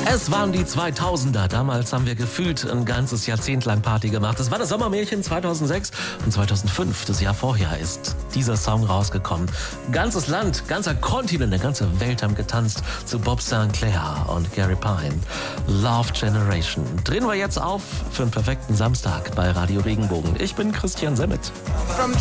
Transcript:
Es waren die 2000er. Damals haben wir gefühlt ein ganzes Jahrzehnt lang Party gemacht. Es war das Sommermärchen 2006 und 2005, das Jahr vorher, ist dieser Song rausgekommen. Ganzes Land, ganzer Kontinent, eine ganze Welt haben getanzt zu Bob Sinclair und Gary Pine. Love Generation. Drehen wir jetzt auf für einen perfekten Samstag bei Radio Regenbogen. Ich bin Christian Semmet. From